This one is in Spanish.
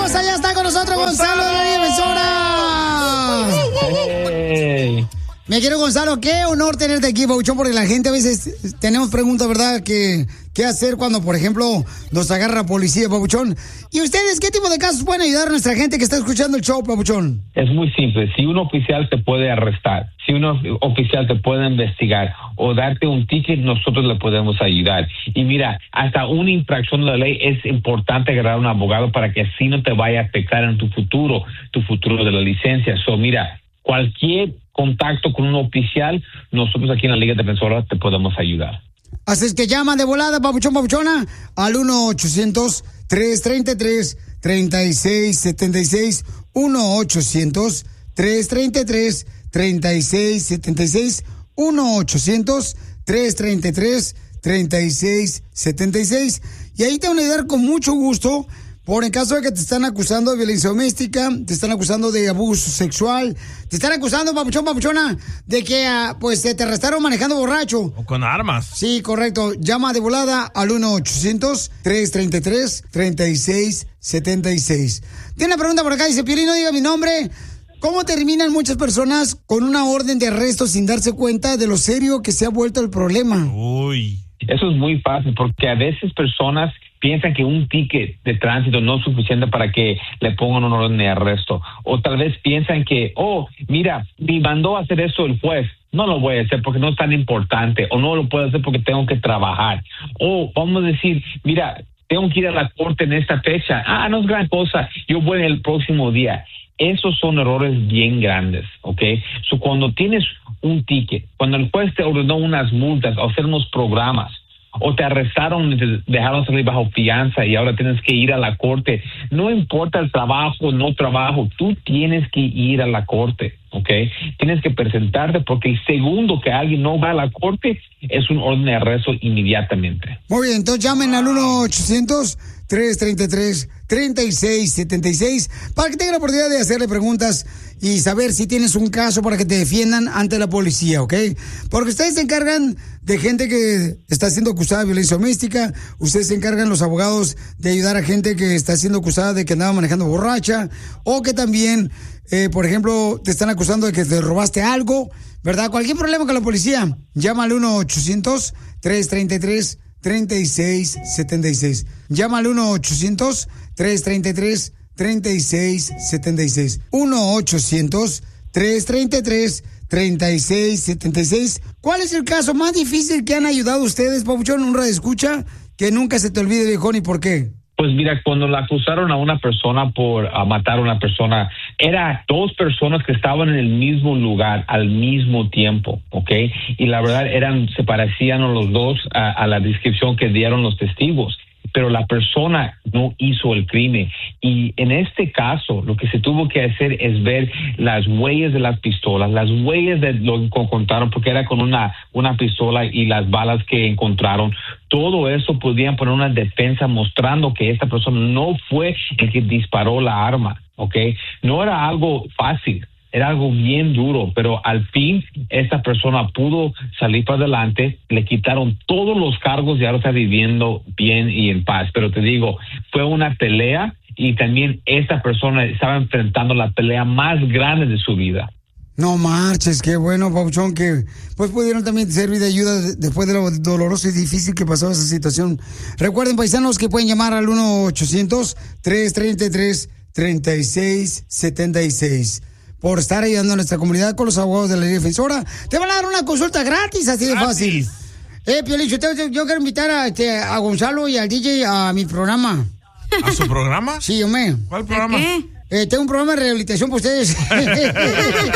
hermosa! Ya está con nosotros Gonzalo de la Defensora. Hey. Mi querido Gonzalo, qué honor tenerte aquí, Pabuchón, porque la gente a veces tenemos preguntas, ¿verdad? ¿Qué hacer cuando, por ejemplo, nos agarra la policía, Pabuchón? ¿Y ustedes qué tipo de casos pueden ayudar a nuestra gente que está escuchando el show, Pabuchón? Es muy simple. Si un oficial te puede arrestar, si un oficial te puede investigar o darte un ticket, nosotros le podemos ayudar. Y mira, hasta una infracción de la ley es importante agarrar a un abogado para que así no te vaya a afectar en tu futuro de la licencia. So, mira, cualquier contacto con un oficial, nosotros aquí en la Liga Defensora te podemos ayudar. Así es que llama de volada, Pabuchón, Pabuchona, al 1-800-333-3676. 1-800-333-3676. 1-800-333-3676. Y ahí te van a ayudar con mucho gusto. Por en caso de que te están acusando de violencia doméstica, te están acusando de abuso sexual, te están acusando, Papuchón, Papuchona, de que pues te arrestaron manejando borracho. O con armas. Sí, correcto. Llama de volada al 1-800-333-3676. Tiene una pregunta por acá, dice, Piolín, no diga mi nombre. ¿Cómo terminan muchas personas con una orden de arresto sin darse cuenta de lo serio que se ha vuelto el problema? Uy. Eso es muy fácil porque a veces personas piensan que un ticket de tránsito no es suficiente para que le pongan una orden de arresto. O tal vez piensan que, mira, me mandó a hacer eso el juez. No lo voy a hacer porque no es tan importante. O no lo puedo hacer porque tengo que trabajar. O vamos a decir, mira, tengo que ir a la corte en esta fecha. No es gran cosa. Yo voy el próximo día. Esos son errores bien grandes, ¿ok? So, cuando tienes un ticket, cuando el juez te ordenó unas multas o hacer unos programas, o te arrestaron y te dejaron salir bajo fianza y ahora tienes que ir a la corte, no importa el trabajo o no trabajo, tú tienes que ir a la corte, ¿ok? Tienes que presentarte porque el segundo que alguien no va a la corte es un orden de arresto inmediatamente. Muy bien, entonces llamen al 1-800-333-3676 para que tengan la oportunidad de hacerle preguntas y saber si tienes un caso para que te defiendan ante la policía, ¿ok? Porque ustedes se encargan de gente que está siendo acusada de violencia doméstica, ustedes se encargan, los abogados, de ayudar a gente que está siendo acusada de que andaba manejando borracha, o que también, por ejemplo, te están acusando de que te robaste algo, ¿verdad? Cualquier problema con la policía, llama al 1-800-333-3676. Llama al 1-800-333-3676. 1-800-333-3676. ¿Cuál es el caso más difícil que han ayudado ustedes, Pabuchón, un radioescucha, que nunca se te olvide, viejón, y por qué? Pues mira, cuando la acusaron a una persona por matar a una persona, era dos personas que estaban en el mismo lugar al mismo tiempo, ¿ok? Y la verdad se parecían los dos a la descripción que dieron los testigos, pero la persona no hizo el crimen. Y en este caso, lo que se tuvo que hacer es ver las huellas de las pistolas, las huellas de lo que encontraron, porque era con una pistola y las balas que encontraron. Todo eso podían poner una defensa mostrando que esta persona no fue el que disparó la arma, ¿ok? No era algo fácil. Era algo bien duro, pero al fin esta persona pudo salir para adelante, le quitaron todos los cargos y ahora está viviendo bien y en paz. Pero te digo, fue una pelea y también esta persona estaba enfrentando la pelea más grande de su vida. No marches, qué bueno, Pabuchón, que pues pudieron también servir de ayuda después de lo doloroso y difícil que pasó esa situación. Recuerden, paisanos, que pueden llamar al 1-800-333-3676. Por estar ayudando a nuestra comunidad con los abogados de la Liga Defensora. Te van a dar una consulta gratis, así de fácil. Piolín, yo quiero invitar a Gonzalo y al DJ a mi programa. ¿A su programa? Sí, hombre. ¿Cuál programa? ¿Qué? Tengo un programa de rehabilitación para ustedes.